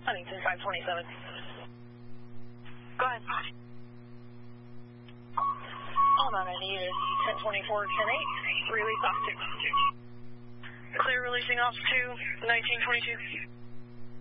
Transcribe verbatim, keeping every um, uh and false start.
Huntington five twenty-seven. Go ahead. All on I need is ten twenty-four, ten eight. Release off two. Clear releasing off to nineteen twenty-two.